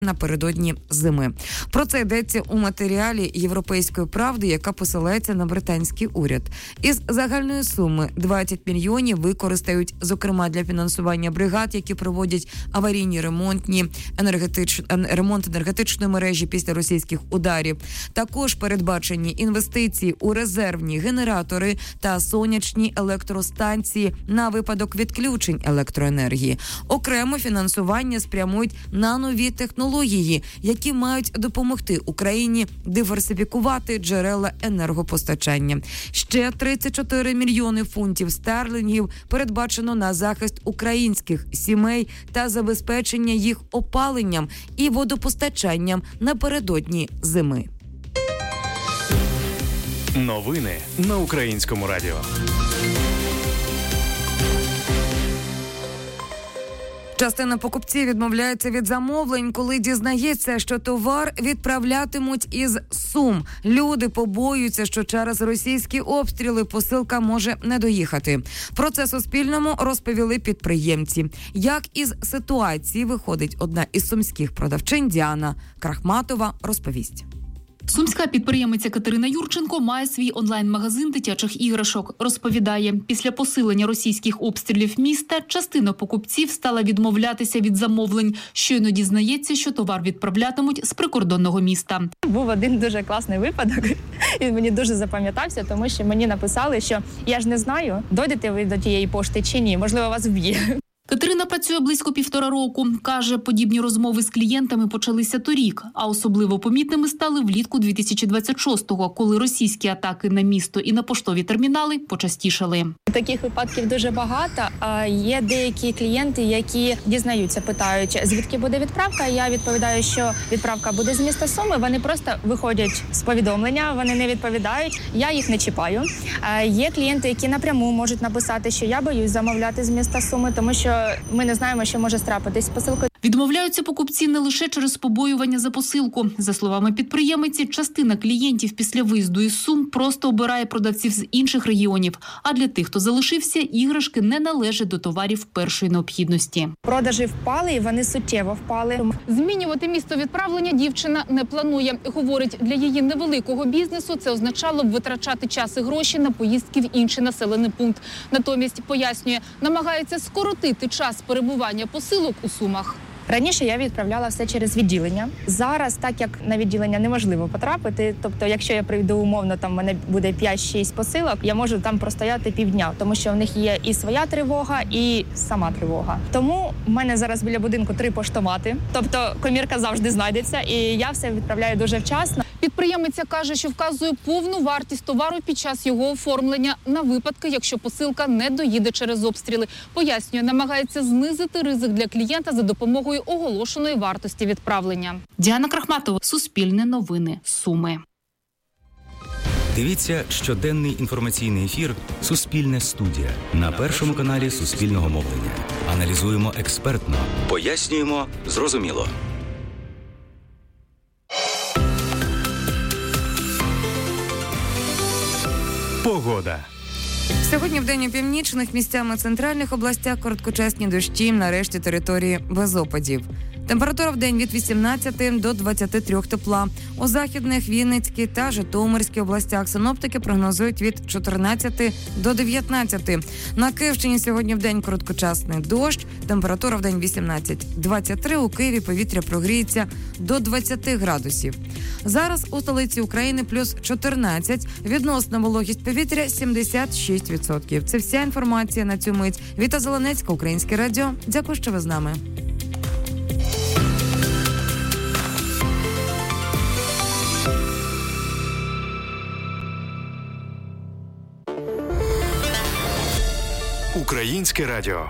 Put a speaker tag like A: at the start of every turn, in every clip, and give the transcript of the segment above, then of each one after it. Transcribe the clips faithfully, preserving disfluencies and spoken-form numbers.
A: напередодні зими. Про це йдеться у матеріалі «Європейської правди», яка посилається на британський уряд. Із загальної суми двадцять мільйонів використають, зокрема, для фінансування бригад, які проводять аварійні ремонтні енергетич... ремонт енергетичної мережі після російських ударів. Також передбачені інвестиції у резервні генератори та сонячні електростанції на випадок відключень електроенергії. Окремо фінансування спрямують на нові технології, які мають допомогти Україні диверсифікувати джерела енергопостачання. Ще тридцять чотири мільйони фунтів стерлінгів передбачено на захист українських сімей та забезпечення їх опаленням і водопостачанням напередодні зими.
B: Новини на Українському радіо.
A: Частина покупців відмовляється від замовлень, коли дізнається, що товар відправлятимуть із Сум. Люди побоюються, що через російські обстріли посилка може не доїхати. Про це Суспільному розповіли підприємці. Як із ситуації виходить одна із сумських продавчинь Діана Крахматова, розповість.
C: Сумська підприємиця Катерина Юрченко має свій онлайн-магазин дитячих іграшок. Розповідає, після посилення російських обстрілів міста частина покупців стала відмовлятися від замовлень. Щойно дізнається, що товар відправлятимуть з прикордонного міста.
D: Був один дуже класний випадок, він мені дуже запам'ятався, тому що мені написали, що я ж не знаю, дойдете ви до тієї пошти чи ні, можливо, вас вб'є.
C: Катерина працює близько півтора року. Каже, подібні розмови з клієнтами почалися торік, а особливо помітними стали влітку дві тисячі двадцять шостого, коли російські атаки на місто і на поштові термінали почастішали.
D: Таких випадків дуже багато. Є деякі клієнти, які дізнаються, питають, звідки буде відправка. Я відповідаю, що відправка буде з міста Суми. Вони просто виходять з повідомлення, вони не відповідають. Я їх не чіпаю. Є клієнти, які напряму можуть написати, що я боюсь замовляти з міста Суми, тому що ми не знаємо, що може трапитись з посилкою.
C: Відмовляються покупці не лише через побоювання за посилку. За словами підприємиці, частина клієнтів після виїзду із Сум просто обирає продавців з інших регіонів. А для тих, хто залишився, іграшки не належать до товарів першої необхідності.
D: Продажі впали, і вони суттєво впали.
E: Змінювати місто відправлення дівчина не планує. Говорить, для її невеликого бізнесу це означало б витрачати час і гроші на поїздки в інший населений пункт. Натомість, пояснює, намагається скоротити час перебування посилок у Сумах.
D: Раніше я відправляла все через відділення. Зараз, так як на відділення неможливо потрапити, тобто якщо я прийду умовно, там в мене буде п'ять-шість посилок, я можу там простояти півдня, тому що в них є і своя тривога, і сама тривога. Тому в мене зараз біля будинку три поштомати, тобто комірка завжди знайдеться, і я все відправляю дуже вчасно.
E: Підприємиця каже, що вказує повну вартість товару під час його оформлення на випадки, якщо посилка не доїде через обстріли. Пояснює, намагається знизити ризик для клієнта за допомогою оголошеної вартості відправлення.
C: Діана Крахматова, Суспільне новини, Суми.
F: Дивіться щоденний інформаційний ефір «Суспільне студія» на Першому каналі Суспільного мовлення. Аналізуємо експертно, пояснюємо зрозуміло.
B: Погода.
A: Сьогодні в день у північних, місцями центральних областях короткочасні дощі, на решті території без опадів. Температура в день від вісімнадцяти до двадцяти трьох тепла. У західних, Вінницькій та Житомирській областях синоптики прогнозують від чотирнадцяти до дев'ятнадцяти. На Київщині сьогодні в день короткочасний дощ. Температура в день вісімнадцять двадцять три. У Києві повітря прогріється до двадцяти градусів. Зараз у столиці України плюс чотирнадцять. Відносна вологість повітря сімдесят шість відсотків. Це вся інформація на цю мить. Віта Зеленецька, Українське радіо. Дякую, що ви з нами.
B: Українське радіо.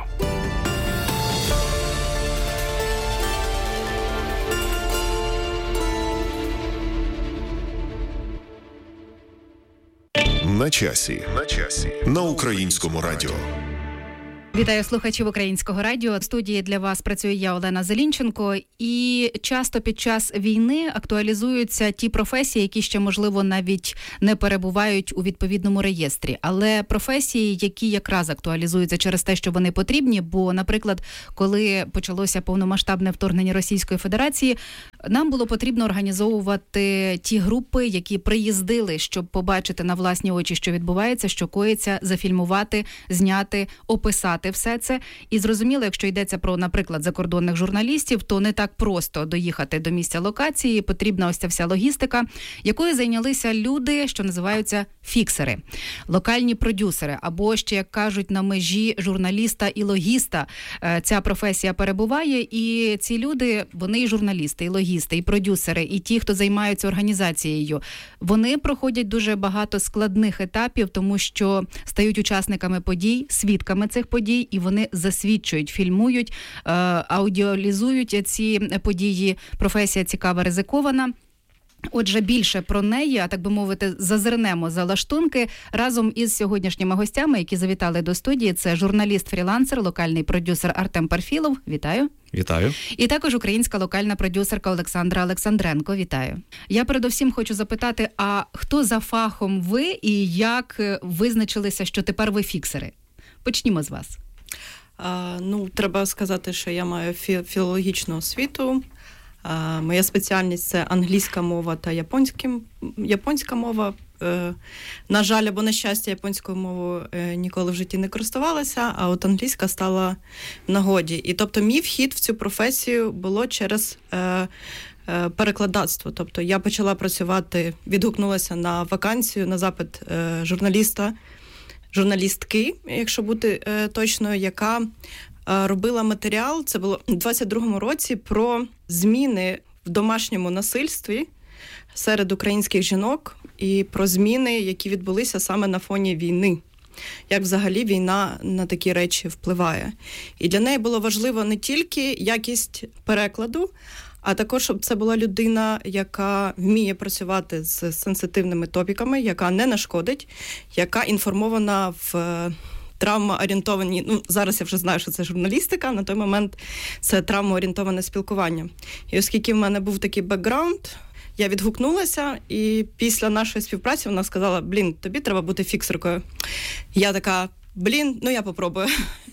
G: На часі. На часі. На Українському радіо. Вітаю слухачів Українського радіо. В студії для вас працює я, Олена Зелінченко. І часто під час війни актуалізуються ті професії, які ще, можливо, навіть не перебувають у відповідному реєстрі. Але професії, які якраз актуалізуються через те, що вони потрібні. Бо, наприклад, коли почалося повномасштабне вторгнення Російської Федерації, нам було потрібно організовувати ті групи, які приїздили, щоб побачити на власні очі, що відбувається, що коїться, зафільмувати, зняти, описати все це. І зрозуміло, якщо йдеться про, наприклад, закордонних журналістів, то не так просто доїхати до місця локації, потрібна ось ця вся логістика, якою зайнялися люди, що називаються фіксери, локальні продюсери, або ще, як кажуть, на межі журналіста і логіста. Ця професія перебуває, і ці люди, вони і журналісти, і логісти, і продюсери, і ті, хто займаються організацією, вони проходять дуже багато складних етапів, тому що стають учасниками подій, свідками цих подій, і вони засвідчують, фільмують, аудіалізують ці події. Професія цікава, ризикована. Отже, більше про неї, а так би мовити, зазирнемо за лаштунки разом із сьогоднішніми гостями, які завітали до студії. Це журналіст-фрілансер, локальний продюсер Артем Парфілов. Вітаю.
H: Вітаю.
G: І також українська локальна продюсерка Олександра Олександренко. Вітаю. Я передусім хочу запитати, а хто за фахом ви і як визначилися, що тепер ви фіксери? Почнімо з вас.
I: А, ну, треба сказати, що я маю фі- філологічну освіту. А, моя спеціальність – це англійська мова та японським, японська мова. Е, на жаль, або на щастя, японською мовою е, ніколи в житті не користувалася, а от англійська стала в нагоді. І тобто мій вхід в цю професію було через е, е, перекладацтво. Тобто я почала працювати, відгукнулася на вакансію, на запит е, журналіста, журналістки, якщо бути е, точною, яка е, робила матеріал, це було у двадцять другому році, про зміни в домашньому насильстві серед українських жінок і про зміни, які відбулися саме на фоні війни. Як взагалі війна на такі речі впливає. І для неї було важливо не тільки якість перекладу, а також, щоб це була людина, яка вміє працювати з сенситивними топіками, яка не нашкодить, яка інформована в травмоорієнтовані, ну, зараз я вже знаю, що це журналістика, на той момент це травмоорієнтоване спілкування. І оскільки в мене був такий бекграунд, я відгукнулася, і після нашої співпраці вона сказала: блін, тобі треба бути фіксеркою. Я така: блін, ну я попробую.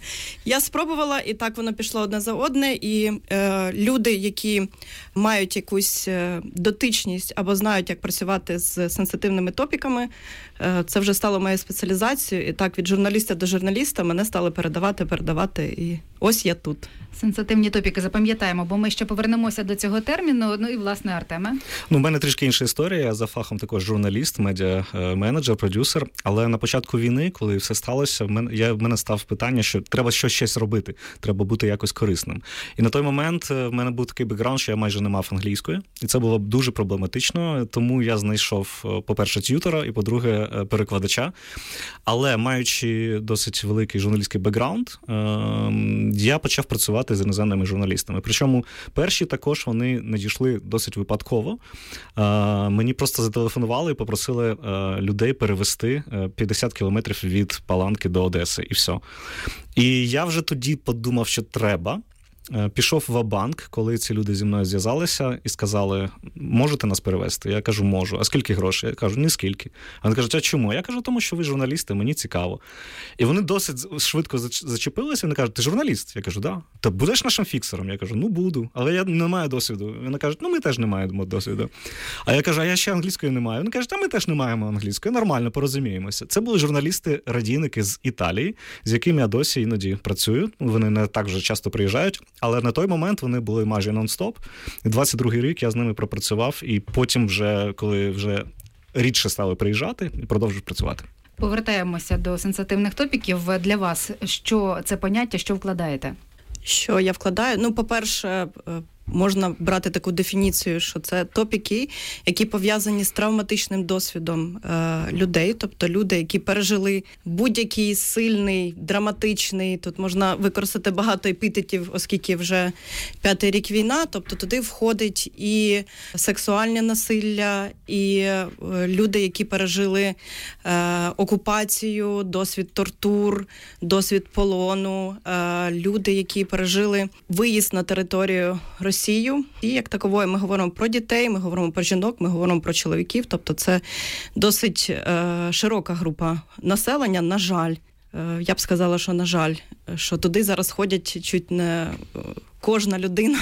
I: Я спробувала, і так воно пішло одне за одне, і е, люди, які мають якусь е, дотичність або знають, як працювати з сенситивними топіками, е, це вже стало моєю спеціалізацією, і так від журналіста до журналіста мене стали передавати, передавати, і ось я тут.
G: Сенситивні топіки запам'ятаємо, бо ми ще повернемося до цього терміну. Ну і, власне, Артеме.
H: Ну, в мене трішки інша історія. Я за фахом також журналіст, медіа-менеджер, продюсер. Але на початку війни, коли все сталося, в мене, я, в мене став питання, що треба щось, щось робити, треба бути якось корисним. І на той момент в мене був такий бекграунд, що я майже не мав англійської. І це було дуже проблематично, тому я знайшов, по-перше, т'ютора і, по-друге, перекладача. Але, маючи досить великий журналістський бекграунд, я почав працювати з іноземними журналістами. Причому перші також вони надійшли досить випадково. Мені просто зателефонували і попросили людей перевезти п'ятдесят кілометрів від Паланки до Одеси, і все. І я вже тоді подумав, що треба. Пішов ва-банк, коли ці люди зі мною зв'язалися і сказали: можете нас перевезти? Я кажу: можу. А скільки грошей? Я кажу: ні скільки. А вони кажуть: а чому? Я кажу: тому що ви журналісти, мені цікаво. І вони досить швидко зачепилися, вони кажуть: ти журналіст? Я кажу: да. Та будеш нашим фіксером? Я кажу: ну буду, але я не маю досвіду. Вони кажуть: ну ми теж не маємо досвіду. А я кажу: а я ще англійської не маю. Вони кажуть: а ми теж не маємо англійської, нормально, порозуміємося. Це були журналісти-радійники з Італії, з якими я досі іноді працюю. Вони не так вже часто приїжджають. Але на той момент вони були майже нон-стоп. І двадцять другий рік я з ними пропрацював, і потім вже, коли вже рідше стали приїжджати, продовжую працювати.
G: Повертаємося до сенситивних топіків. Для вас що це поняття, що вкладаєте?
I: Що я вкладаю? Ну, по-перше, можна брати таку дефініцію, що це топіки, які пов'язані з травматичним досвідом е, людей, тобто люди, які пережили будь-який сильний, драматичний, тут можна використати багато епітетів, оскільки вже п'ятий рік війна, тобто туди входить і сексуальне насилля, і е, люди, які пережили е, окупацію, досвід тортур, досвід полону, е, люди, які пережили виїзд на територію Росію. І як такової ми говоримо про дітей, ми говоримо про жінок, ми говоримо про чоловіків, тобто це досить е, широка група населення, на жаль. Е, я б сказала, що на жаль, що туди зараз ходять чуть не кожна людина,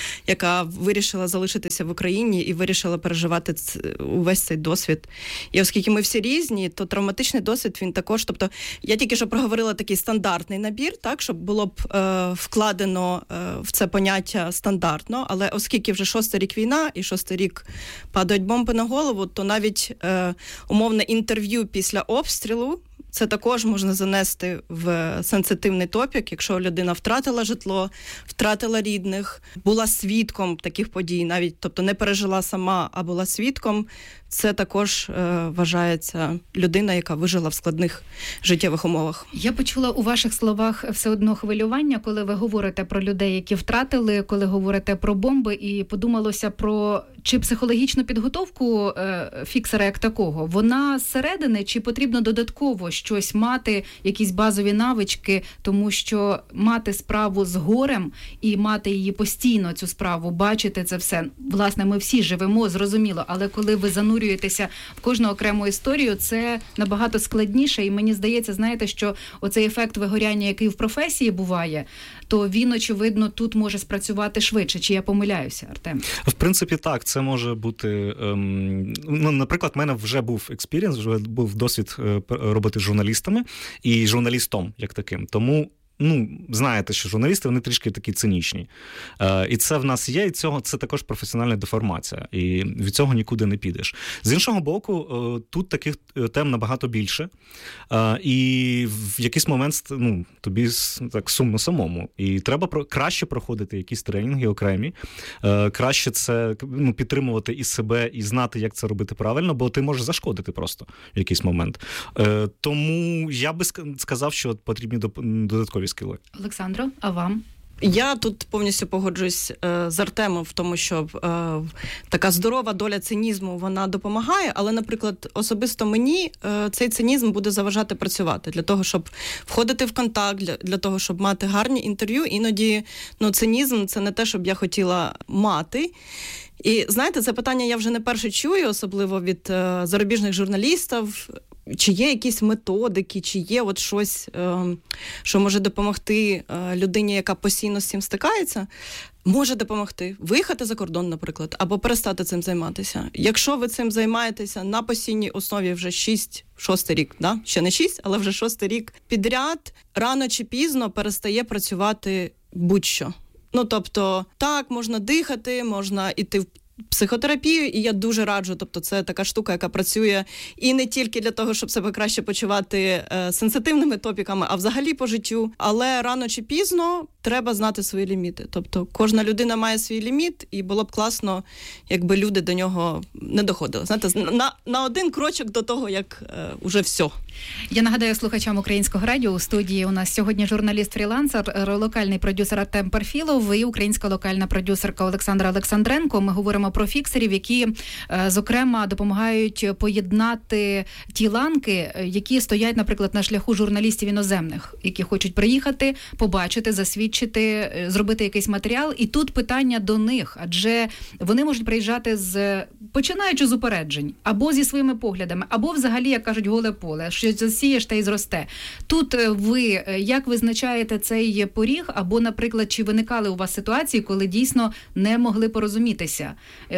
I: яка вирішила залишитися в Україні і вирішила переживати увесь цей досвід. І оскільки ми всі різні, то травматичний досвід, він також, тобто я тільки що проговорила такий стандартний набір, так, щоб було б е, вкладено е, в це поняття стандартно, але оскільки вже шостий рік війна і шостий рік падають бомби на голову, то навіть е, умовне інтерв'ю після обстрілу, це також можна занести в сенситивний топік, якщо людина втратила житло, втратила рідних, була свідком таких подій, навіть, тобто не пережила сама, а була свідком, це також е, вважається людина, яка вижила в складних життєвих умовах.
G: Я почула у ваших словах все одно хвилювання, коли ви говорите про людей, які втратили, коли говорите про бомби, і подумалося про чи психологічну підготовку е, фіксера як такого. Вона зсередини, чи потрібно додатково щось мати, якісь базові навички, тому що мати справу з горем і мати її постійно, цю справу, бачити це все. Власне, ми всі живемо, зрозуміло, але коли ви занурюєтеся в кожну окрему історію, це набагато складніше, і мені здається, знаєте, що оцей ефект вигоряння, який в професії буває, то він, очевидно, тут може спрацювати швидше. Чи я помиляюся, Артем?
H: В принципі, так. Це може бути... Ем, ну, наприклад, в мене вже був експірієнс, вже був досвід е, роботи з журналістами і журналістом, як таким. Тому ну, знаєте, що журналісти, вони трішки такі цинічні. Е, і це в нас є, і цього, це також професіональна деформація. І від цього нікуди не підеш. З іншого боку, е, тут таких тем набагато більше. Е, і в якийсь момент, ну, тобі так сумно самому. І треба про, краще проходити якісь тренінги окремі. Е, краще це, ну, підтримувати і себе, і знати, як це робити правильно, бо ти можеш зашкодити просто в якийсь момент. Е, тому я би сказав, що потрібні додаткові скили.
G: Олександро, а вам?
I: Я тут повністю погоджуюсь е, з Артемом в тому, що е, така здорова доля цинізму, вона допомагає, але, наприклад, особисто мені е, цей цинізм буде заважати працювати. Для того, щоб входити в контакт, для, для того, щоб мати гарні інтерв'ю, іноді, ну, цинізм – це не те, щоб я хотіла мати. І, знаєте, це питання я вже не перше чую, особливо від е, зарубіжних журналістів. Чи є якісь методики, чи є от щось, е, що може допомогти е, людині, яка постійно з цим стикається? Може допомогти виїхати за кордон, наприклад, або перестати цим займатися. Якщо ви цим займаєтеся на постійній основі вже шість, шостий рік, да? Ще не шість, але вже шостий рік підряд, рано чи пізно перестає працювати будь-що. Ну, тобто, так, можна дихати, можна йти в психотерапію, і я дуже раджу, тобто це така штука, яка працює і не тільки для того, щоб себе краще почувати е, сенситивними топіками, а взагалі по життю. Але рано чи пізно треба знати свої ліміти. Тобто кожна людина має свій ліміт, і було б класно, якби люди до нього не доходили. Знаєте, на, на один крочок до того, як е, уже все.
G: Я нагадаю слухачам Українського радіо, у студії у нас сьогодні журналіст-фрілансер, локальний продюсер Артем Перфілов і українська локальна продюсерка Олександра Олександренко. Ми говоримо про фіксерів, які, зокрема, допомагають поєднати ті ланки, які стоять, наприклад, на шляху журналістів іноземних, які хочуть приїхати, побачити, засвідчити, зробити якийсь матеріал. І тут питання до них, адже вони можуть приїжджати з, починаючи з упереджень, або зі своїми поглядами, або взагалі, як кажуть, голе поле, що засієш та й зросте. Тут ви як визначаєте цей поріг, або, наприклад, чи виникали у вас ситуації, коли дійсно не могли порозумітися?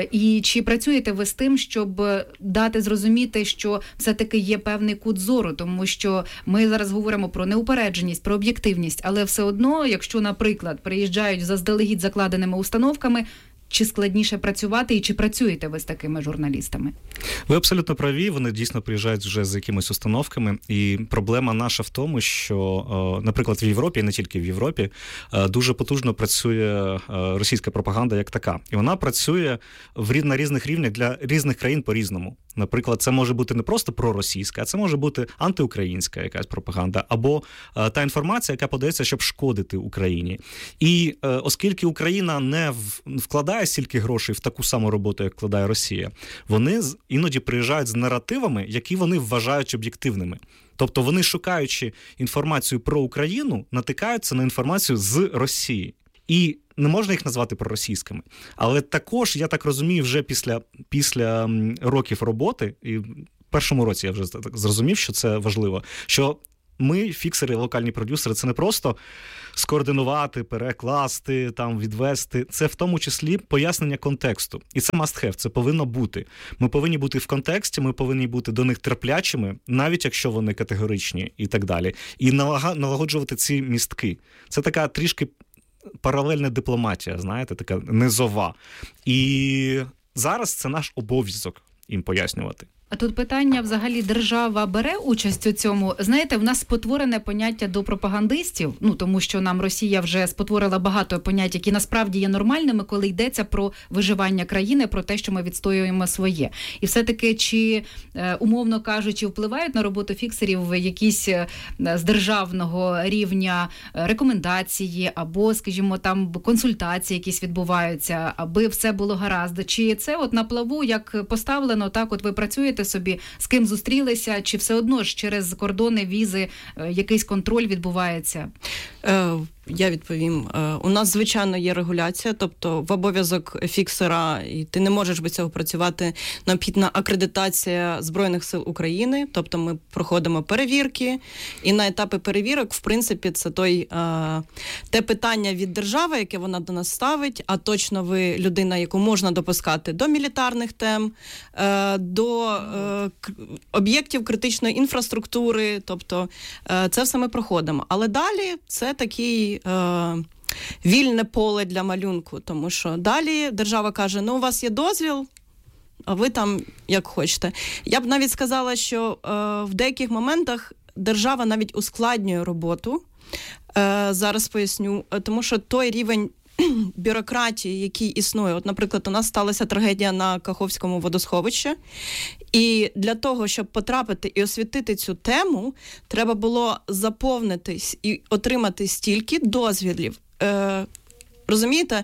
G: І чи працюєте ви з тим, щоб дати зрозуміти, що все-таки є певний кут зору, тому що ми зараз говоримо про неупередженість, про об'єктивність, але все одно, якщо, наприклад, приїжджають заздалегідь закладеними установками, чи складніше працювати, і чи працюєте ви з такими журналістами?
H: Ви абсолютно праві, вони дійсно приїжджають вже з якимись установками, і проблема наша в тому, що, наприклад, в Європі, і не тільки в Європі, дуже потужно працює російська пропаганда як така. І вона працює в, на різних рівнях для різних країн по-різному. Наприклад, це може бути не просто проросійська, а це може бути антиукраїнська якась пропаганда, або е, та інформація, яка подається, щоб шкодити Україні. І е, оскільки Україна не в, вкладає стільки грошей в таку саму роботу, як вкладає Росія, вони з, іноді приїжджають з наративами, які вони вважають об'єктивними. Тобто вони, шукаючи інформацію про Україну, натикаються на інформацію з Росії. І не можна їх назвати проросійськими. Але також, я так розумію, вже після, після років роботи, і в першому році я вже зрозумів, що це важливо, що ми, фіксери, локальні продюсери, це не просто скоординувати, перекласти, там, відвести. Це в тому числі пояснення контексту. І це must have, це повинно бути. Ми повинні бути в контексті, ми повинні бути до них терплячими, навіть якщо вони категоричні і так далі. І налагоджувати ці містки. Це така трішки паралельна дипломатія, знаєте, така низова. І зараз це наш обов'язок їм пояснювати.
G: А тут питання, взагалі, держава бере участь у цьому? Знаєте, в нас спотворене поняття до пропагандистів, ну, тому що нам Росія вже спотворила багато понять, які насправді є нормальними, коли йдеться про виживання країни, про те, що ми відстоюємо своє. І все-таки, чи, умовно кажучи, впливають на роботу фіксерів якісь з державного рівня рекомендації або, скажімо, там консультації якісь відбуваються, аби все було гаразд? Чи це от на плаву, як поставлено, так от ви працюєте собі, з ким зустрілися, чи все одно ж через кордони, візи, якийсь контроль відбувається?
I: Е, я відповім. Е, у нас, звичайно, є регуляція, тобто в обов'язок фіксера, і ти не можеш без цього працювати, необхідна акредитація Збройних сил України, тобто ми проходимо перевірки, і на етапі перевірок, в принципі, це той, е, те питання від держави, яке вона до нас ставить, а точно ви людина, яку можна допускати до мілітарних тем, е, до е, об'єктів критичної інфраструктури, тобто е, це все ми проходимо. Але далі це такий е, вільне поле для малюнку, тому що далі держава каже, ну у вас є дозвіл, а ви там як хочете. Я б навіть сказала, що е, в деяких моментах держава навіть ускладнює роботу. Е, зараз поясню, тому що той рівень бюрократії, який існує. От, наприклад, у нас сталася трагедія на Каховському водосховищі, і для того, щоб потрапити і освітити цю тему, треба було заповнитись і отримати стільки дозвілів. Е, розумієте,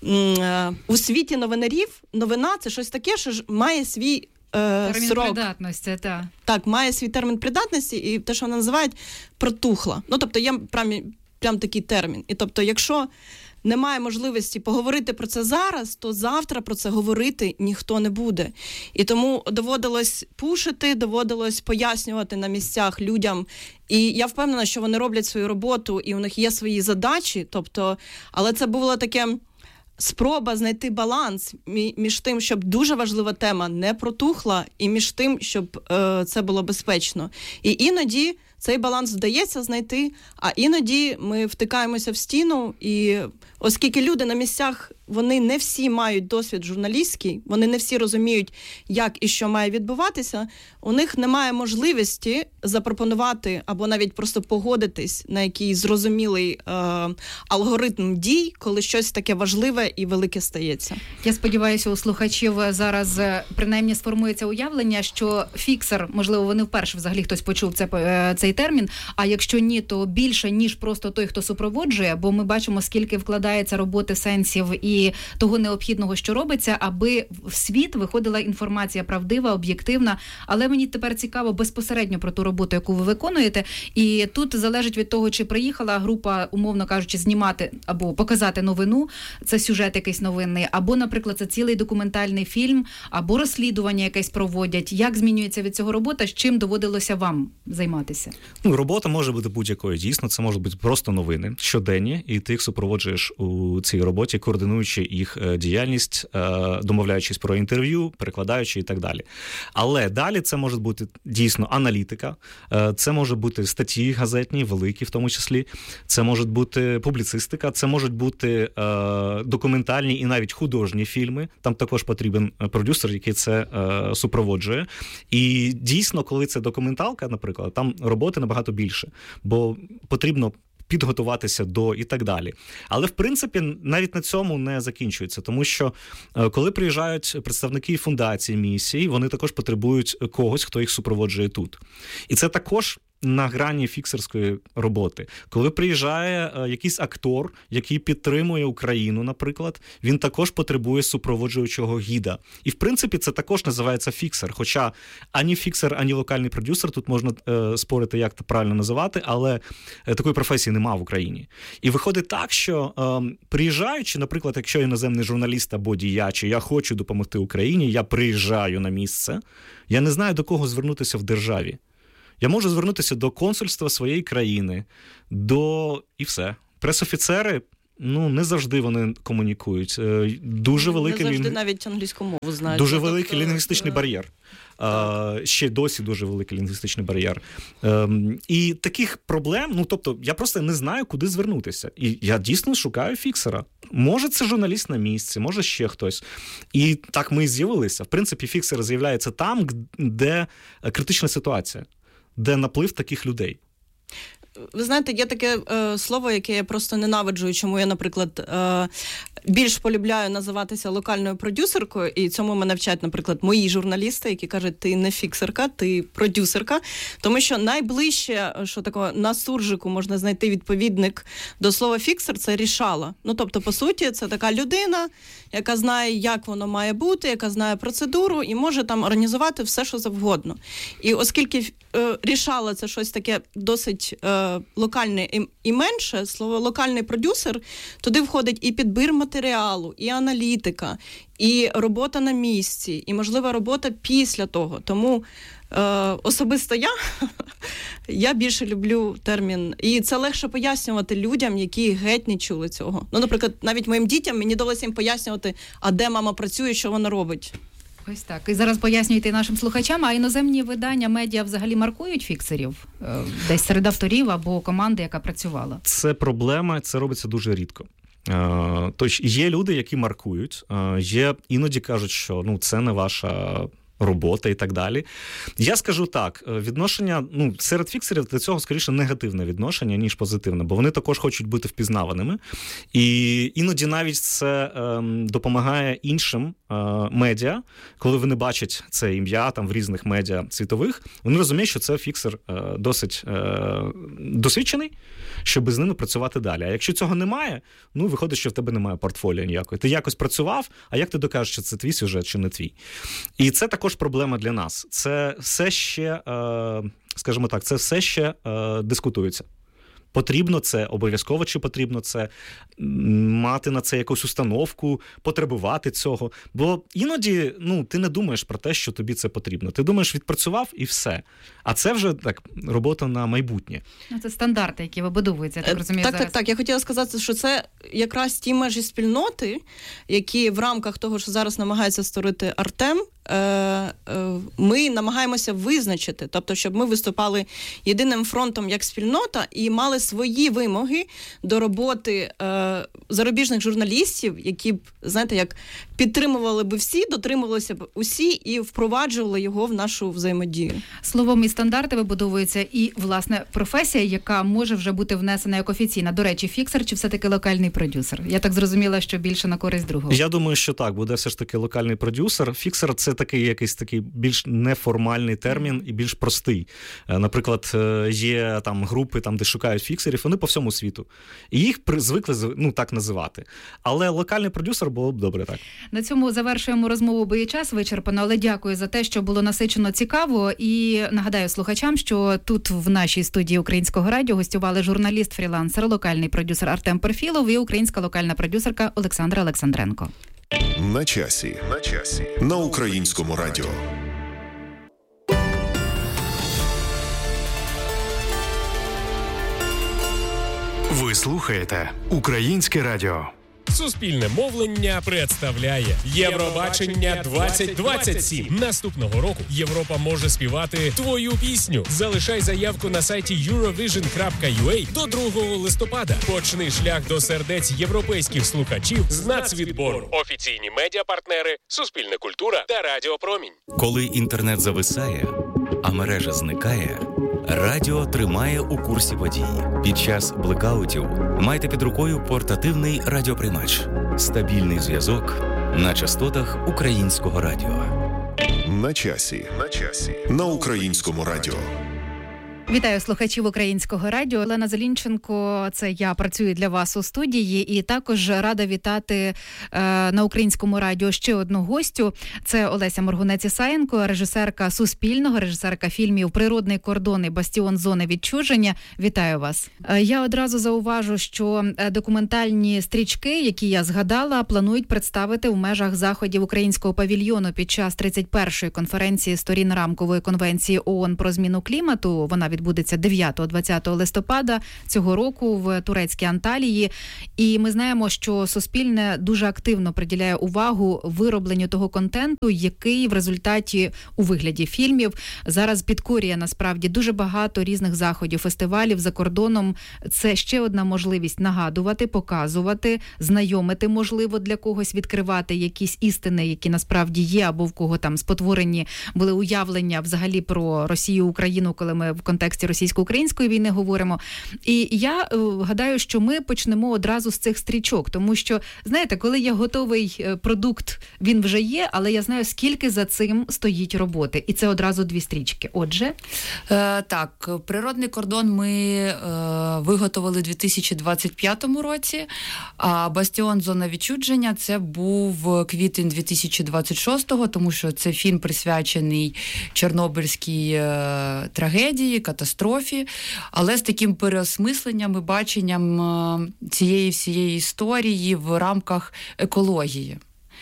I: е, у світі новинарів новина – це щось таке, що ж має свій е,
G: термін
I: срок.
G: придатності, так.
I: Так, має свій термін придатності, і те, що вони називають протухла. Ну, тобто, є прям, прям такий термін. І тобто, якщо немає можливості поговорити про це зараз, то завтра про це говорити ніхто не буде. І тому доводилось пушити, доводилось пояснювати на місцях людям. І я впевнена, що вони роблять свою роботу, і у них є свої задачі. Тобто, але це було таке спроба знайти баланс між тим, щоб дуже важлива тема не протухла, і між тим, щоб е, це було безпечно. І іноді цей баланс вдається знайти, а іноді ми втикаємося в стіну, і оскільки люди на місцях, вони не всі мають досвід журналістський, вони не всі розуміють, як і що має відбуватися, у них немає можливості запропонувати або навіть просто погодитись на якийсь зрозумілий е, алгоритм дій, коли щось таке важливе і велике стається.
G: Я сподіваюся, у слухачів зараз принаймні сформується уявлення, що фіксер, можливо, вони вперше взагалі хтось почув це, цей термін, а якщо ні, то більше, ніж просто той, хто супроводжує, бо ми бачимо, скільки вкладається роботи, сенсів і того необхідного, що робиться, аби в світ виходила інформація правдива, об'єктивна. Але мені тепер цікаво безпосередньо про ту роботу, яку ви виконуєте. І тут залежить від того, чи приїхала група, умовно кажучи, знімати або показати новину, це сюжет якийсь новинний, або, наприклад, це цілий документальний фільм, або розслідування якесь проводять. Як змінюється від цього робота? З чим доводилося вам займатися?
H: Ну, робота може бути будь-якою. Дійсно, це можуть бути просто новини щоденні, і ти їх супроводжуєш у цій роботі, координуючи контролюючи їх діяльність, домовляючись про інтерв'ю, перекладаючи і так далі. Але далі це може бути дійсно аналітика, це може бути статті газетні, великі в тому числі, це може бути публіцистика, це можуть бути документальні і навіть художні фільми. Там також потрібен продюсер, який це супроводжує. І дійсно, коли це документалка, наприклад, там роботи набагато більше, бо потрібно підготуватися до і так далі. Але, в принципі, навіть на цьому не закінчується, тому що коли приїжджають представники фундацій, місій, вони також потребують когось, хто їх супроводжує тут. І це також на грані фіксерської роботи. Коли приїжджає е, якийсь актор, який підтримує Україну, наприклад, він також потребує супроводжуючого гіда. І, в принципі, це також називається фіксер. Хоча ані фіксер, ані локальний продюсер, тут можна е, спорити, як це правильно називати, але е, такої професії нема в Україні. І виходить так, що е, приїжджаючи, наприклад, якщо іноземний журналіст або діяч, я хочу допомогти Україні, я приїжджаю на місце, я не знаю, до кого звернутися в державі. Я можу звернутися до консульства своєї країни, до... і все. Пресофіцери, ну, не завжди вони комунікують. Дуже великий...
I: Не завжди навіть англійську мову знають.
H: Дуже великий тобто... лінгвістичний бар'єр. Uh, ще досі дуже великий лінгвістичний бар'єр. Um, і таких проблем, ну, тобто, я просто не знаю, куди звернутися. І я дійсно шукаю фіксера. Може, це журналіст на місці, може, ще хтось. І так ми і з'явилися. В принципі, фіксер з'являється там, де критична ситуація, де наплив таких людей.
I: Ви знаєте, є таке е, слово, яке я просто ненавиджу, чому я, наприклад, е, більш полюбляю називатися локальною продюсеркою, і цьому мене вчать, наприклад, мої журналісти, які кажуть, ти не фіксерка, ти продюсерка, тому що найближче, що такого, на суржику можна знайти відповідник до слова фіксер, це рішала. Ну, тобто, по суті, це така людина, яка знає, як воно має бути, яка знає процедуру і може там організувати все, що завгодно. І оскільки е, рішала це щось таке досить е, локальне і, і менше, слово локальний продюсер, туди входить і підбір матеріалу, і аналітика, і робота на місці, і, можливо, робота після того. Тому е, особисто я, я більше люблю термін. І це легше пояснювати людям, які геть не чули цього. Ну, наприклад, навіть моїм дітям мені довелося їм пояснювати, а де мама працює, що вона робить.
G: Ось так. І зараз пояснюєте нашим слухачам, а іноземні видання, медіа взагалі маркують фіксерів? Десь серед авторів або команди, яка працювала?
H: Це проблема, це робиться дуже рідко. Тож є люди, які маркують, є іноді кажуть, що ну це не ваша робота і так далі. Я скажу так, відношення, ну, серед фіксерів до цього, скоріше, негативне відношення, ніж позитивне, бо вони також хочуть бути впізнаваними. І іноді навіть це е, допомагає іншим е, медіа, коли вони бачать це ім'я там в різних медіа світових, вони розуміють, що це фіксер е, досить е, досвідчений, щоб з ними працювати далі. А якщо цього немає, ну, виходить, що в тебе немає портфоліо ніякої. Ти якось працював, а як ти докажеш, що це твій сюжет чи не твій? І це також проблема для нас. Це все ще, скажімо так, це все ще дискутується. Потрібно це, обов'язково чи потрібно це, мати на це якусь установку, потребувати цього. Бо іноді, ну, ти не думаєш про те, що тобі це потрібно. Ти думаєш, відпрацював і все. А це вже так робота на майбутнє.
G: Ну, це стандарти, які вибудовуються, я так розумію,
I: так,
G: зараз.
I: Так, так, я хотіла сказати, що це якраз ті межі спільноти, які в рамках того, що зараз намагається створити Артем, ми намагаємося визначити, тобто, щоб ми виступали єдиним фронтом як спільнота і мали свої вимоги до роботи е, зарубіжних журналістів, які б, знаєте, як підтримували б всі, дотримувалися б усі і впроваджували його в нашу взаємодію.
G: Словом, і стандарти вибудовуються, і, власне, професія, яка може вже бути внесена як офіційна. До речі, фіксер чи все-таки локальний продюсер? Я так зрозуміла, що більше на користь другого.
H: Я думаю, що так, буде все ж таки локальний продюсер. Фіксер – це такий якийсь такий більш неформальний термін і більш простий. Наприклад, є там групи, там, де шукають фіксерів, вони по всьому світу. І їх звикли, ну, так називати. Але локальний продюсер було б добре так.
G: На цьому завершуємо розмову, бо і час вичерпано, але дякую за те, що було насичено цікаво. І нагадаю слухачам, що тут в нашій студії Українського радіо гостювали журналіст-фрілансер, локальний продюсер Артем Перфілов і українська локальна продюсерка Олександра Олександренко.
J: На часі. На часі. На Українському радіо.
B: Ви слухаєте Українське радіо.
K: Суспільне мовлення представляє Євробачення двадцять двадцять сім. Наступного року Європа може співати твою пісню. Залишай заявку на сайті eurovision крапка ю а до другого листопада. Почни шлях до сердець європейських слухачів з нацвідбору. Офіційні медіапартнери Суспільне культура та Радіо Промінь.
F: Коли інтернет зависає, а мережа зникає, радіо тримає у курсі подій. Під час блекаутів майте під рукою портативний радіоприймач. Стабільний зв'язок на частотах Українського радіо.
J: На часі. На часі. На Українському радіо.
G: Вітаю слухачів Українського радіо. Олена Зелінченко, це я працюю для вас у студії, і також рада вітати е, на Українському радіо ще одну гостю. Це Олеся Моргунець-Ісаєнко, режисерка Суспільного, режисерка фільмів «Природний кордон» і «Бастіон зони відчуження». Вітаю вас. Е, я одразу зауважу, що документальні стрічки, які я згадала, планують представити в межах заходів Українського павільйону під час тридцять першої конференції сторін Рамкової конвенції ООН про зміну клімату. Вона відбудеться дев'ятого-двадцятого листопада цього року в турецькій Анталії. І ми знаємо, що Суспільне дуже активно приділяє увагу виробленню того контенту, який в результаті у вигляді фільмів зараз підкорює насправді дуже багато різних заходів, фестивалів за кордоном. Це ще одна можливість нагадувати, показувати, знайомити, можливо, для когось, відкривати якісь істини, які насправді є, або в кого там спотворені були уявлення взагалі про Росію, Україну, коли ми в контексті російсько-української війни говоримо. І я е, гадаю, що ми почнемо одразу з цих стрічок, тому що, знаєте, коли є готовий продукт, він вже є, але я знаю, скільки за цим стоїть роботи. І це одразу дві стрічки. Отже?
A: Е, так, «Природний кордон» ми е, виготовили у дві тисячі двадцять п'ятому році, а «Бастіон. Зона відчуження» це був квітень дві тисячі двадцять шостого, тому що це фільм присвячений Чорнобильській е, трагедії, катастрофі, але з таким переосмисленням і баченням цієї всієї історії в рамках екології.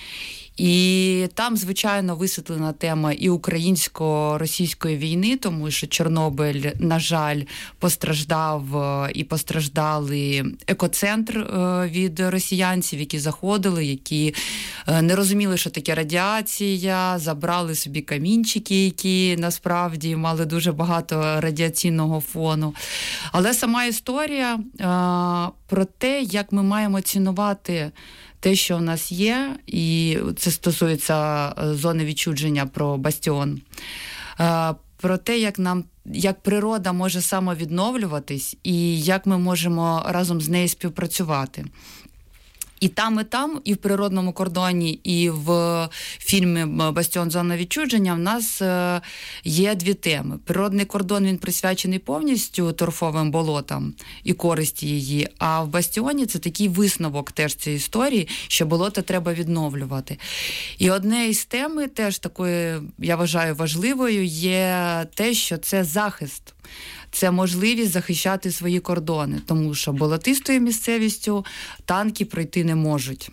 A: І там, звичайно, висвітлена тема і українсько-російської війни, тому що Чорнобиль, на жаль, постраждав і постраждали екоцентр від росіянців, які заходили, які не розуміли, що таке радіація, забрали собі камінчики, які насправді мали дуже багато радіаційного фону. Але сама історія про те, як ми маємо цінувати те, що в нас є, і це стосується зони відчуження про «Бастіон», про те, як нам, як природа може самовідновлюватись і як ми можемо разом з нею співпрацювати. І там, і там, і в «Природному кордоні», і в фільмі «Бастіон. Зона відчуження» в нас є дві теми. «Природний кордон» він присвячений повністю торфовим болотам і користі її, а в «Бастіоні» це такий висновок теж цієї історії, що болота треба відновлювати. І одне із тем, теж такою, я вважаю, важливою, є те, що це захист. Це можливість захищати свої кордони, тому що болотистою місцевістю танки пройти не можуть.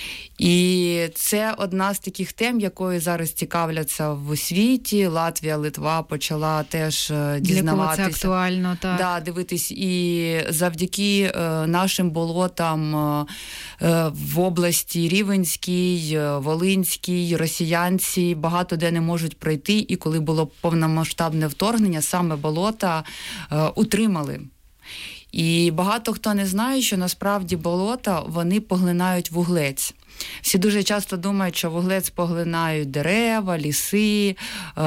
A: І це одна з таких тем, якою зараз цікавляться в світі. Латвія, Литва почала теж дізнаватися. Для кого це
G: актуально, так.
A: Да, дивитись. І завдяки е, нашим болотам е, в області Рівненській, Волинській, Росіянці багато де не можуть пройти. І коли було повномасштабне вторгнення, саме болота е, утримали. І багато хто не знає, що насправді болота, вони поглинають вуглець. Всі дуже часто думають, що вуглець поглинають дерева, ліси, е-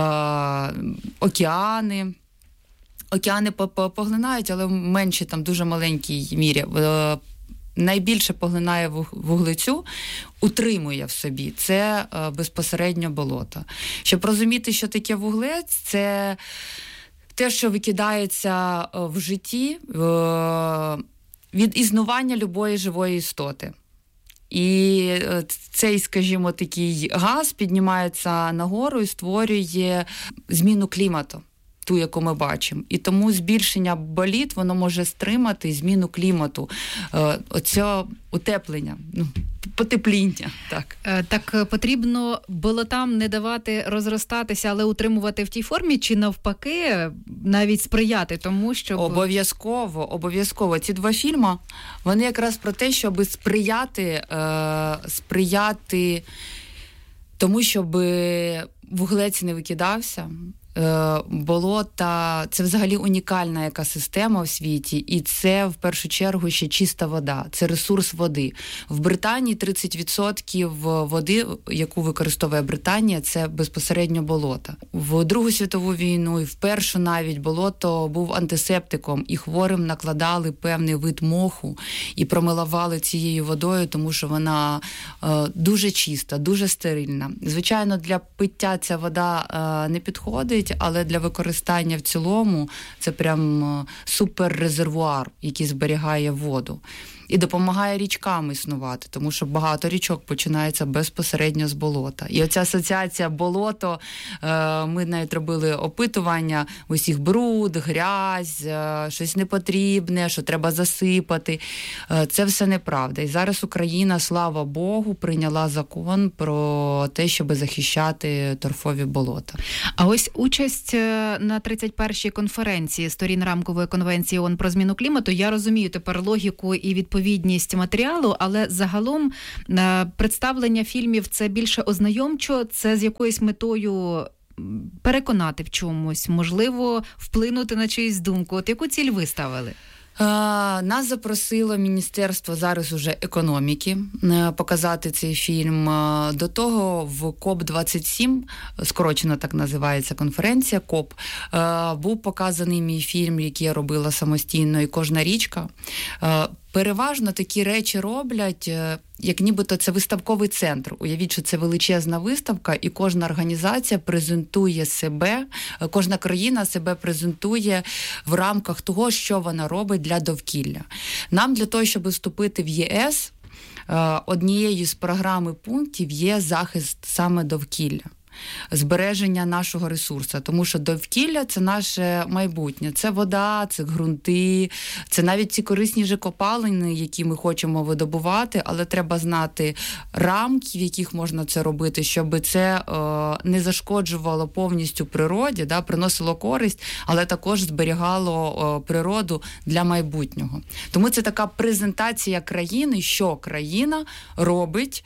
A: океани. Океани поглинають, але в меншій, там, дуже маленькій мірі. Е- найбільше поглинає вуглецю, утримує в собі. Це е- безпосередньо болото. Щоб розуміти, що таке вуглець, це те, що викидається в житті від існування любої живої істоти. І цей, скажімо, такий газ піднімається нагору і створює зміну клімату. ту, яку ми бачимо. І тому збільшення боліт, воно може стримати зміну клімату, оце утеплення, ну, потепління. Так.
G: Так потрібно болотам не давати розростатися, але утримувати в тій формі, чи навпаки навіть сприяти тому, щоб...
A: Обов'язково, обов'язково. Ці два фільми, вони якраз про те, щоб сприяти, е, сприяти тому, щоб вуглець не викидався. Болота – це взагалі унікальна екосистема в світі, і це в першу чергу ще чиста вода, це ресурс води. В Британії тридцять відсотків води, яку використовує Британія, це безпосередньо болота. В Другу світову війну і в першу навіть болото був антисептиком, і хворим накладали певний вид моху і промивали цією водою, тому що вона е, дуже чиста, дуже стерильна. Звичайно, для пиття ця вода е, не підходить, але для використання в цілому це прям суперрезервуар, який зберігає воду. І допомагає річкам існувати, тому що багато річок починається безпосередньо з болота. І оця асоціація болото, ми навіть робили опитування, усіх бруд, грязь, щось непотрібне, що треба засипати. Це все неправда. І зараз Україна, слава Богу, прийняла закон про те, щоб захищати торфові болота.
G: А ось участь на тридцять першій конференції сторін рамкової конвенції ООН про зміну клімату, я розумію тепер логіку і відповідь відповідність матеріалу, але загалом представлення фільмів це більше ознайомчо, це з якоюсь метою переконати в чомусь, можливо, вплинути на чиюсь думку. От яку ціль ви ставили?
A: Нас запросило Міністерство зараз уже економіки показати цей фільм. До того в коп двадцять сім, скорочено так називається конференція, КОП, був показаний мій фільм, який я робила самостійно, і «Кожна річка». Переважно такі речі роблять, як нібито це виставковий центр. Уявіть, що це величезна виставка, і кожна організація презентує себе, кожна країна себе презентує в рамках того, що вона робить для довкілля. Нам для того, щоб вступити в ЄС, однією з програми пунктів є захист саме довкілля. Збереження нашого ресурсу, тому що довкілля – це наше майбутнє. Це вода, це ґрунти, це навіть ці корисні же копалини, які ми хочемо видобувати, але треба знати рамки, в яких можна це робити, щоб це е, не зашкоджувало повністю природі, да, приносило користь, але також зберігало е, природу для майбутнього. Тому це така презентація країни, що країна робить,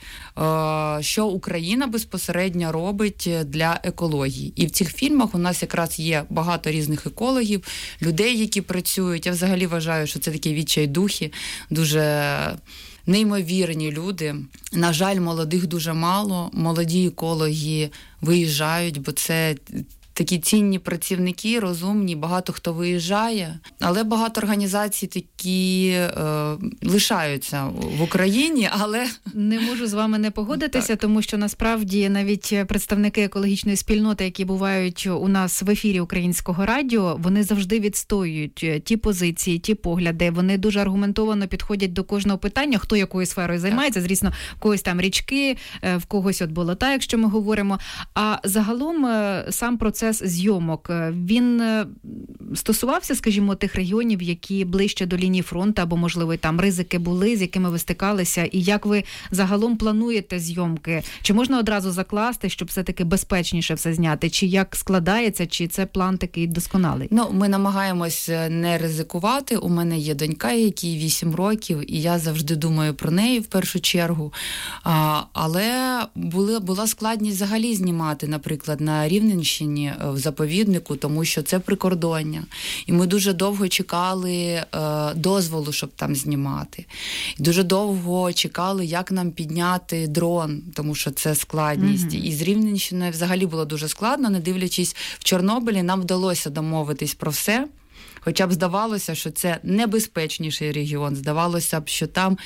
A: е, що Україна безпосередньо робить для екології. І в цих фільмах у нас якраз є багато різних екологів, людей, які працюють. Я взагалі вважаю, що це такі відчайдухи, дуже неймовірні люди. На жаль, молодих дуже мало. Молоді екологи виїжджають, бо це такі цінні працівники, розумні, багато хто виїжджає, але багато організацій такі е, лишаються в Україні, але...
G: Не можу з вами не погодитися, так. Тому що насправді навіть представники екологічної спільноти, які бувають у нас в ефірі Українського радіо, вони завжди відстоюють ті позиції, ті погляди, вони дуже аргументовано підходять до кожного питання, хто якою сферою займається, так. Звісно, в когось там річки, в когось от болота, якщо ми говоримо, а загалом сам процес зйомок, він стосувався, скажімо, тих регіонів, які ближче до лінії фронту, або, можливо, там ризики були, з якими ви стикалися, і як ви загалом плануєте зйомки? Чи можна одразу закласти, щоб все-таки безпечніше все зняти? Чи як складається, чи це план такий досконалий?
A: Ну, ми намагаємось не ризикувати. У мене є донька, якій вісім років, і я завжди думаю про неї в першу чергу. А, але були, була складність взагалі знімати, наприклад, на Рівненщині, в заповіднику, тому що це прикордоння. І ми дуже довго чекали е, дозволу, щоб там знімати. І дуже довго чекали, як нам підняти дрон, тому що це складність. Mm-hmm. І з Рівненщиною взагалі було дуже складно, не дивлячись в Чорнобилі, нам вдалося домовитись про все. Хоча б здавалося, що це небезпечніший регіон. Здавалося б, що там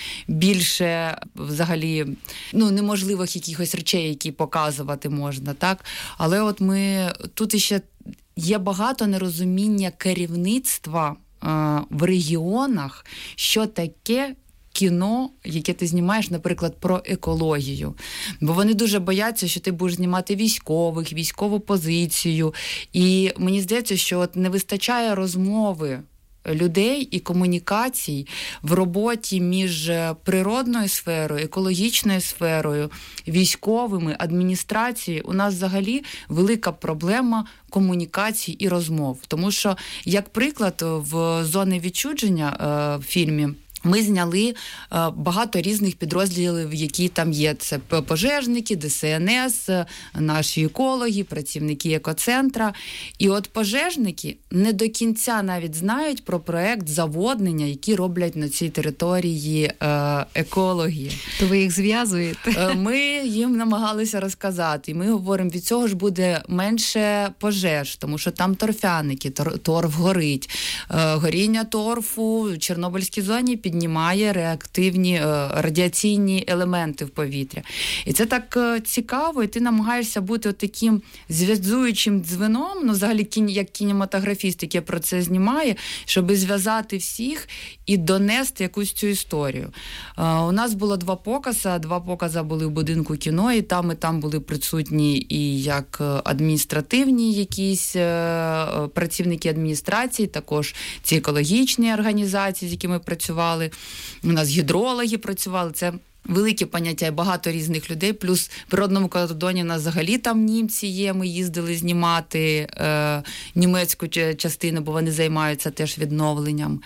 A: більше взагалі ну, неможливих якихось речей, які показувати можна. Так? Але от ми тут іще є багато нерозуміння керівництва е, в регіонах, що таке кіно, яке ти знімаєш, наприклад, про екологію. Бо вони дуже бояться, що ти будеш знімати військових, військову позицію. І мені здається, що от не вистачає розмови людей і комунікацій в роботі між природною сферою, екологічною сферою, військовими, адміністрацією. У нас взагалі велика проблема комунікацій і розмов. Тому що, як приклад, в «Зоні відчуження» в фільмі ми зняли багато різних підрозділів, які там є. Це пожежники, Де Ес Ен Ес, наші екологи, працівники екоцентра. І от пожежники не до кінця навіть знають про проект заводнення, який роблять на цій території екологи.
G: То ви їх зв'язуєте?
A: Ми їм намагалися розказати. І ми говоримо, від цього ж буде менше пожеж, тому що там торфяники, торф горить. Горіння торфу в Чорнобильській зоні піднімає реактивні радіаційні елементи в повітря. І це так цікаво, і ти намагаєшся бути таким зв'язуючим дзвіном, ну, взагалі, як кінематографіст, який про це знімає, щоб зв'язати всіх і донести якусь цю історію. У нас було два покази, два покази були в будинку кіно, і там, і там були присутні і як адміністративні якісь працівники адміністрації, також ці екологічні організації, з якими працювали. У нас гідрологи працювали, це велике поняття і багато різних людей, плюс в природному кордоні у нас взагалі там німці є, ми їздили знімати е, німецьку частину, бо вони займаються теж відновленням.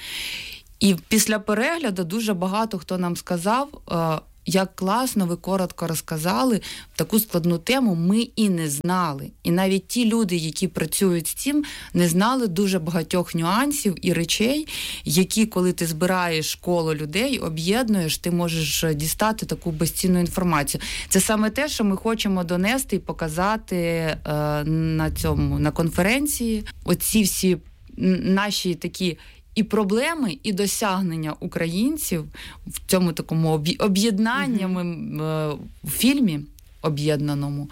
A: І після перегляду дуже багато хто нам сказав, е, як класно ви коротко розказали таку складну тему, ми і не знали. І навіть ті люди, які працюють з цим, не знали дуже багатьох нюансів і речей, які, коли ти збираєш коло людей, об'єднуєш, ти можеш дістати таку безцінну інформацію. Це саме те, що ми хочемо донести і показати е, на цьому, на конференції. Оці всі наші такі і проблеми, і досягнення українців в цьому такому об'єднаннями mm-hmm. в фільмі об'єднаному.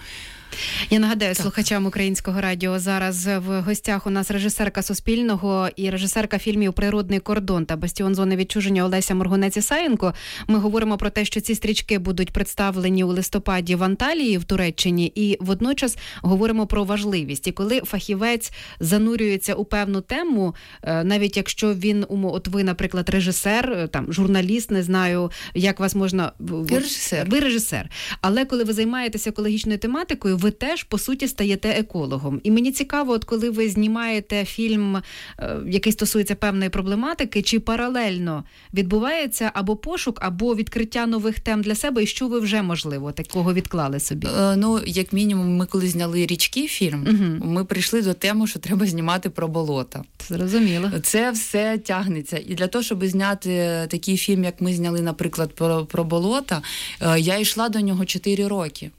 G: Я нагадаю так. слухачам Українського радіо, зараз в гостях у нас режисерка Суспільного і режисерка фільмів «Природний кордон» та «Бастіон зони відчуження» Олеся Моргунець-Ісаєнко. Ми говоримо про те, що ці стрічки будуть представлені у листопаді в Анталії, в Туреччині, і водночас говоримо про важливість. І коли фахівець занурюється у певну тему, навіть якщо він, от ви, наприклад, режисер, там, журналіст, не знаю, як вас можна...
A: Режисер.
G: Ви режисер. Але коли ви займаєтеся екологічною тематикою, ви теж, по суті, стаєте екологом. І мені цікаво, от коли ви знімаєте фільм, який стосується певної проблематики, чи паралельно відбувається або пошук, або відкриття нових тем для себе, і що ви вже, можливо, такого відклали собі?
A: Е, ну, як мінімум, ми коли зняли «Річки» фільм, угу. ми прийшли до теми, що треба знімати про болота.
G: Зрозуміло.
A: Це все тягнеться. І для того, щоб зняти такий фільм, як ми зняли, наприклад, про, про болота, е, я йшла до нього чотири роки.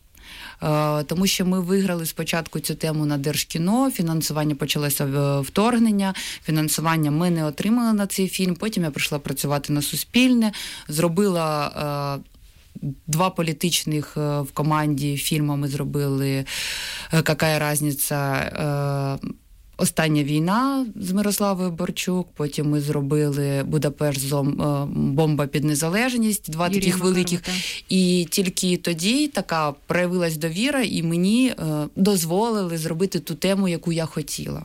A: Тому що ми виграли спочатку цю тему на Держкіно, фінансування почалося вторгнення, фінансування ми не отримали на цей фільм, потім я прийшла працювати на Суспільне, зробила два політичних в команді фільму, ми зробили «Какая разниця», «Остання війна» з Мирославою Борчук, потім ми зробили «Будапешт. Бомба під незалежність», два
G: Юрія
A: таких
G: Макарова,
A: великих.
G: так.
A: І тільки тоді така проявилась довіра, і мені е, дозволили зробити ту тему, яку я хотіла.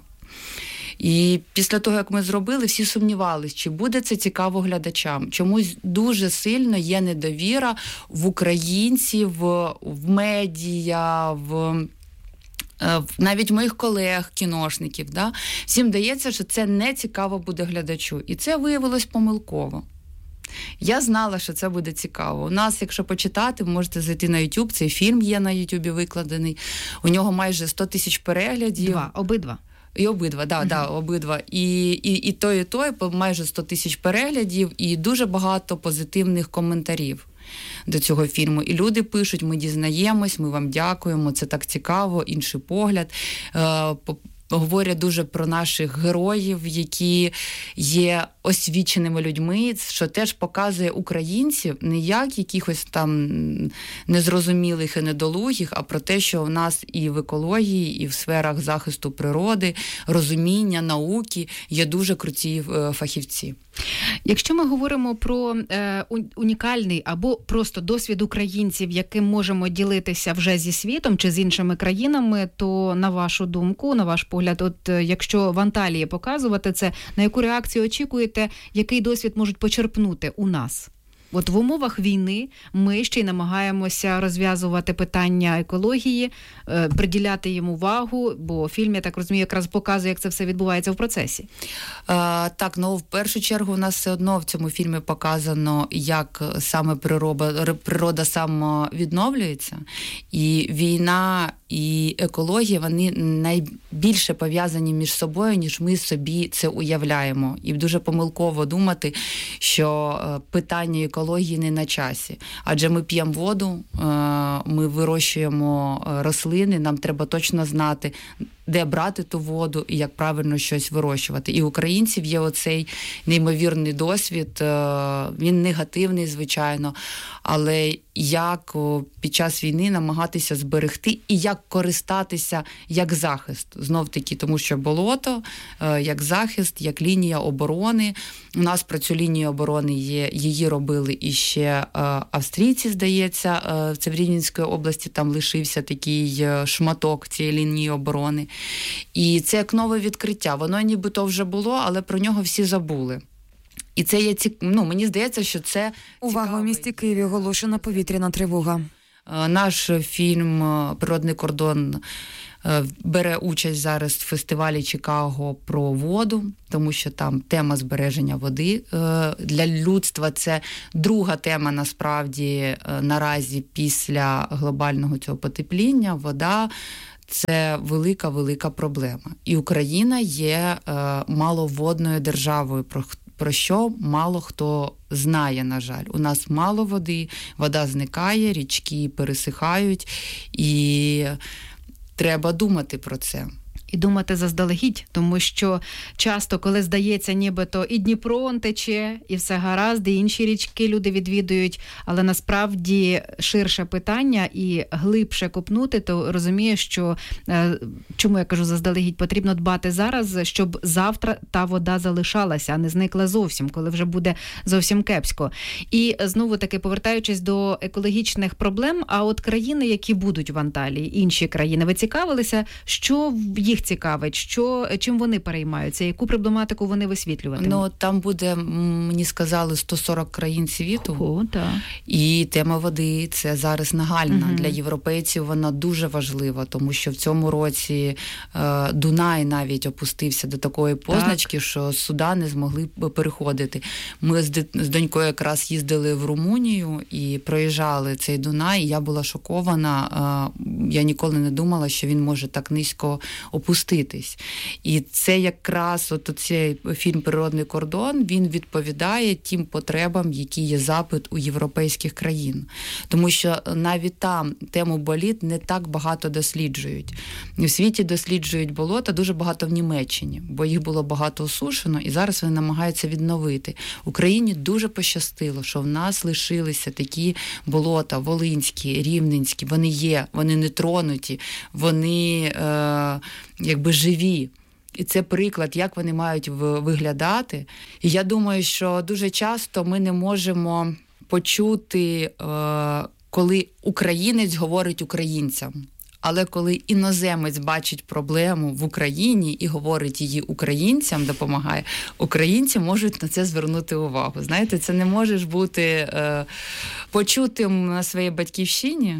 A: І після того, як ми зробили, всі сумнівались, чи буде це цікаво глядачам. Чомусь дуже сильно є недовіра в українців, в медіа, в... навіть моїх колег, кіношників, да? Всім здається, що це не цікаво буде глядачу. І це виявилось помилково. Я знала, що це буде цікаво. У нас, якщо почитати, ви можете зайти на YouTube, цей фільм є на YouTube викладений. У нього майже сто тисяч переглядів.
G: Два, обидва.
A: І обидва, да, uh-huh. да, обидва. І, і, і той, і той, майже сто тисяч переглядів, і дуже багато позитивних коментарів до цього фільму. І люди пишуть, ми дізнаємось, ми вам дякуємо, це так цікаво, інший погляд. Е, говорять дуже про наших героїв, які є освіченими людьми, що теж показує українців не як якихось там незрозумілих і недолугих, а про те, що в нас і в екології, і в сферах захисту природи, розуміння, науки є дуже круті фахівці.
G: Якщо ми говоримо про е, унікальний або просто досвід українців, яким можемо ділитися вже зі світом чи з іншими країнами, то на вашу думку, на ваш погляд, от якщо в Анталії показувати це, на яку реакцію очікуєте, який досвід можуть почерпнути у нас? От в умовах війни ми ще й намагаємося розв'язувати питання екології, приділяти їм увагу, бо фільм, я так розумію, якраз показує, як це все відбувається в процесі.
A: А, так, ну в першу чергу у нас все одно в цьому фільмі показано, як саме природа, природа самовідновлюється, і війна і екологія, вони найбільше пов'язані між собою, ніж ми собі це уявляємо. І дуже помилково думати, що питання екології не на часі. Адже ми п'ємо воду, ми вирощуємо рослини, нам треба точно знати, де брати ту воду і як правильно щось вирощувати. І у українців є оцей неймовірний досвід, він негативний, звичайно, але як під час війни намагатися зберегти і як користатися як захист. Знов-таки, тому що болото, як захист, як лінія оборони. У нас про цю лінію оборони є, її робили іще австрійці, здається, це в Рівненській області, там лишився такий шматок цієї лінії оборони. І це як нове відкриття. Воно нібито вже було, але про нього всі забули. І це є ці... ну, мені здається, що це
L: увага, цікавий... у місті Києві оголошена повітряна тривога.
A: Наш фільм «Природний кордон» бере участь зараз в фестивалі Чикаго про воду, тому що там тема збереження води. Для людства це друга тема, насправді, наразі після глобального цього потепління. Вода – це велика-велика проблема. І Україна є маловодною державою, про про що мало хто знає, на жаль. У нас мало води, вода зникає, річки пересихають, і треба думати про це.
G: І думати заздалегідь, тому що часто, коли здається, нібито і Дніпро он тече, і все гаразд, і інші річки люди відвідують, але насправді ширше питання і глибше копнути, то розумієш, що, чому я кажу заздалегідь, потрібно дбати зараз, щоб завтра та вода залишалася, а не зникла зовсім, коли вже буде зовсім кепсько. І знову-таки, повертаючись до екологічних проблем, а от країни, які будуть в Анталії, інші країни, ви цікавилися, що їх цікавить, що, чим вони переймаються, яку проблематику вони висвітлюватимуть?
A: Ну, там буде, мені сказали, сто сорок країн світу.
G: О, так.
A: І тема води – це зараз нагальна. Угу. Для європейців вона дуже важлива, тому що в цьому році е, Дунай навіть опустився до такої позначки, так, що суда не змогли переходити. Ми з, з донькою якраз їздили в Румунію і проїжджали цей Дунай, і я була шокована. Е, я ніколи не думала, що він може так низько опуститись. І це якраз от цей фільм «Природний кордон», він відповідає тим потребам, які є запит у європейських країн. Тому що навіть там тему боліт не так багато досліджують. В світі досліджують болота дуже багато в Німеччині, бо їх було багато осушено, і зараз вони намагаються відновити. Україні дуже пощастило, що в нас лишилися такі болота, волинські, рівненські, вони є, вони не тронуті, вони е, якби живі. І це приклад, як вони мають виглядати. І я думаю, що дуже часто ми не можемо почути, коли українець говорить українцям. Але коли іноземець бачить проблему в Україні і говорить її українцям, допомагає, українці можуть на це звернути увагу. Знаєте, це не можеш бути е, почутим на своїй батьківщині.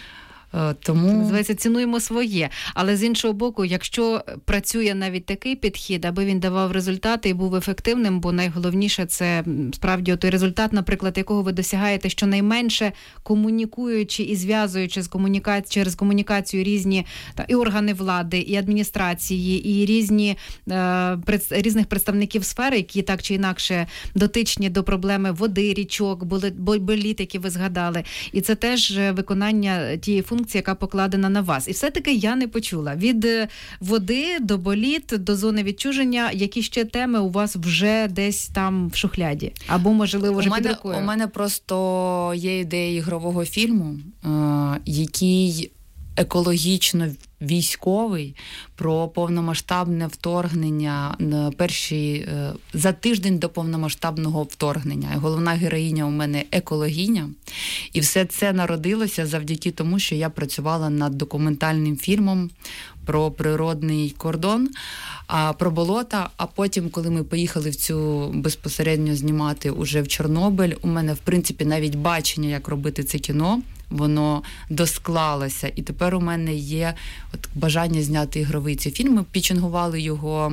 A: Тому...
G: Називається, цінуємо своє. Але з іншого боку, якщо працює навіть такий підхід, аби він давав результати і був ефективним, бо найголовніше це справді той результат, наприклад, якого ви досягаєте щонайменше комунікуючи і зв'язуючи з комуніка... через комунікацію різні та, і органи влади, і адміністрації, і різні, е, пред... різних представників сфери, які так чи інакше дотичні до проблеми води, річок, боліт, які ви згадали. І це теж виконання тієї функції, функція, яка покладена на вас. І все-таки я не почула. Від води до боліт, до зони відчуження, які ще теми у вас вже десь там в шухляді? Або, можливо, вже
M: у мене,
G: під рукою?
M: У мене просто є ідея ігрового фільму, е, який екологічно військовий, про повномасштабне вторгнення на перші, за тиждень до повномасштабного вторгнення. Головна героїня у мене екологиня. І все це народилося завдяки тому, що я працювала над документальним фільмом про природний кордон, а про болота. А потім, коли ми поїхали в цю безпосередньо знімати уже в Чорнобиль, у мене, в принципі, навіть бачення, як робити це кіно, воно досклалося. І тепер у мене є от бажання зняти ігровий цей фільм. Ми пічингували його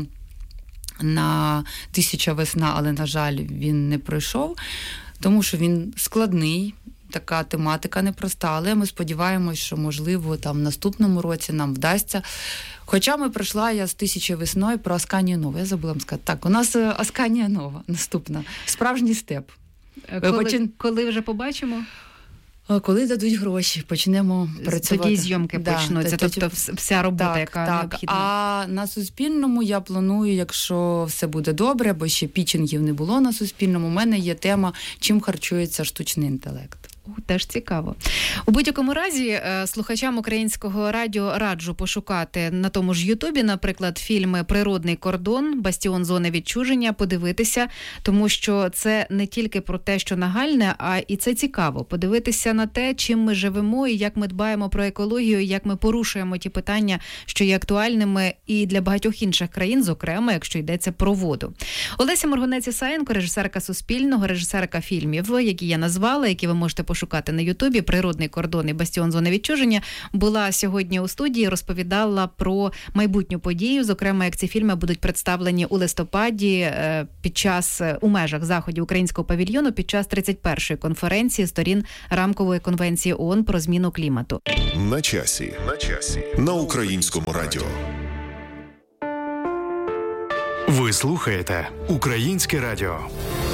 M: на «Тисяча весна», але, на жаль, він не пройшов, тому що він складний, така тематика непроста, але ми сподіваємось, що, можливо, там в наступному році нам вдасться. Хоча ми пройшла я з «Тисячі весною» про Асканія Нова. Я забула вам сказати. Так, у нас Асканія Нова наступна. Справжній степ.
G: Коли, Почин... коли вже побачимо?
M: Коли дадуть гроші, почнемо працювати.
G: Тоді зйомки да, почнуться,
M: тоді...
G: тобто вся робота,
M: так,
G: яка
M: так.
G: необхідна.
M: А на Суспільному я планую, якщо все буде добре, бо ще пічингів не було на Суспільному, у мене є тема, чим харчується штучний інтелект.
G: О, теж цікаво. У будь-якому разі, слухачам Українського радіо раджу пошукати на тому ж Ютубі, наприклад, фільми «Природний кордон», «Бастіон зони відчуження», подивитися, тому що це не тільки про те, що нагальне, а і це цікаво. Подивитися на те, чим ми живемо і як ми дбаємо про екологію, як ми порушуємо ті питання, що є актуальними і для багатьох інших країн, зокрема, якщо йдеться про воду. Олеся Моргунець-Ісаєнко, режисерка Суспільного, режисерка фільмів, які я назвала, які ви можете пошукати на Ютубі, «Природний кордон» і «Бастіон зони відчуження», була сьогодні у студії, розповідала про майбутню подію, зокрема, як ці фільми будуть представлені у листопаді під час, у межах заходів Українського павільйону під час тридцять першої конференції сторін Рамкової конвенції ООН про зміну клімату.
J: На часі. На часі. На Українському радіо.
B: Ви слухаєте Українське радіо.